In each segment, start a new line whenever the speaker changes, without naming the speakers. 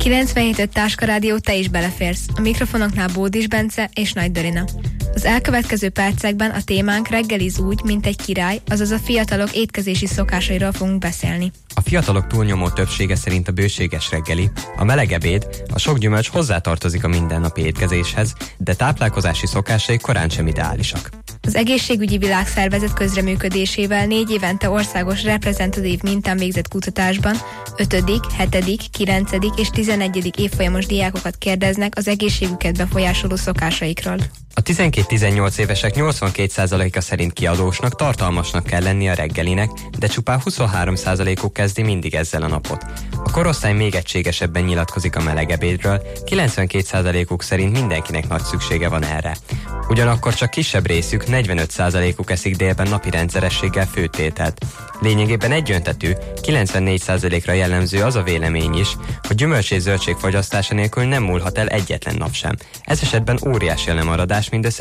97.5 Táska Rádió, te is beleférsz. A mikrofonoknál Bódis Bence és Nagy Dorina. Az elkövetkező percekben a témánk reggeliz úgy, mint egy király, azaz a fiatalok étkezési szokásairól fogunk beszélni.
A fiatalok túlnyomó többsége szerint a bőséges reggeli, a meleg ebéd, a sok gyümölcs hozzátartozik a mindennapi étkezéshez, de táplálkozási szokásaik korán sem ideálisak.
Az Egészségügyi Világszervezet közreműködésével 4 évente országos reprezentatív mintán végzett kutatásban 5., 7., 9. és 11. évfolyamos diákokat kérdeznek az egészségüket befolyásoló szokásaikról.
A 12-18 évesek 82%-a szerint kiadósnak, tartalmasnak kell lenni a reggelinek, de csupán 23%-uk kezdi mindig ezzel a napot. A korosztály még egységesebben nyilatkozik a meleg ebédről, 92%-uk szerint mindenkinek nagy szüksége van erre. Ugyanakkor csak kisebb részük, 45%-uk eszik délben napi rendszerességgel főtételt. Lényegében egyöntetű, 94%-ra jellemző az a vélemény is, hogy gyümölcs és zöldség fogyasztása nélkül nem múlhat el egyetlen nap sem. Ez esetben óriási a lemaradás, mindössze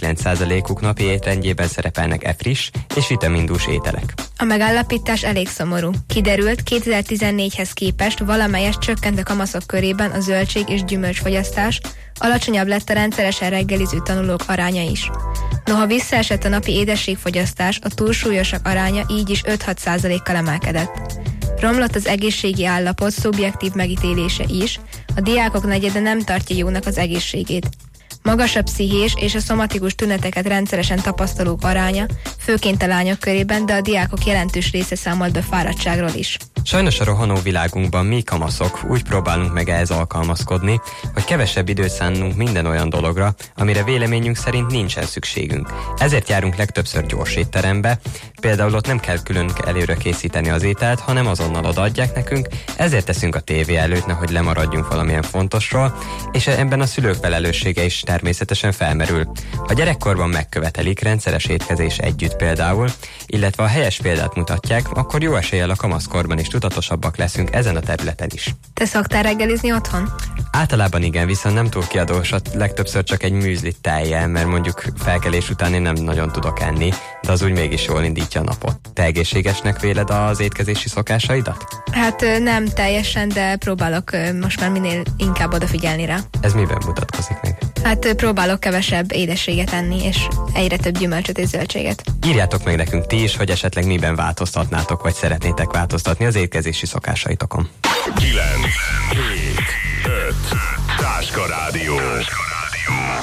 19%-uk napi étrendjében szerepelnek friss és vitamindús ételek.
A megállapítás elég szomorú. Kiderült, 2014-hez képest valamelyest csökkent a kamaszok körében a zöldség és gyümölcsfogyasztás, alacsonyabb lett a rendszeresen reggeliző tanulók aránya is. Noha visszaesett a napi édességfogyasztás, a túlsúlyosak aránya így is 5-6%-kal emelkedett. Romlott az egészségi állapot szubjektív megítélése is, a diákok negyede nem tartja jónak az egészségét. Magasabb pszichés és a szomatikus tüneteket rendszeresen tapasztalók aránya, főként a lányok körében, de a diákok jelentős része számolt be fáradtságról is.
Sajnos a rohanó világunkban mi kamaszok úgy próbálunk meg ehhez alkalmazkodni, hogy kevesebb időt szánunk minden olyan dologra, amire véleményünk szerint nincsen szükségünk. Ezért járunk legtöbbször gyors étterembe, például ott nem kell külön előre készíteni az ételt, hanem azonnal odaadják nekünk, ezért teszünk a tévé előtt, nehogy lemaradjunk valamilyen fontosról, és ebben a szülők felelőssége is természetesen felmerül. Ha gyerekkorban megkövetelik rendszeres étkezés együtt például, illetve a helyes példát mutatják, akkor jó eséllyel a kamaszkorban is tudatosabbak leszünk ezen a területen is.
Te szoktál reggelizni otthon?
Általában igen, viszont nem túl kiadós, legtöbbször csak egy műzlit tejjel, mert mondjuk felkelés után én nem nagyon tudok enni, de az úgy mégis jól indítja a napot. Te egészségesnek véled az étkezési szokásaidat?
Hát nem teljesen, de próbálok most már minél inkább odafigyelni rá.
Ez miben mutatkozik meg?
Hát próbálok kevesebb édességet enni, és egyre több gyümölcsöt és zöldséget.
Írjátok meg nekünk ti is, hogy esetleg miben változtatnátok, vagy szeretnétek változtatni az étkezési szokásaitokon.
9, 7, 5, Táska Rádió.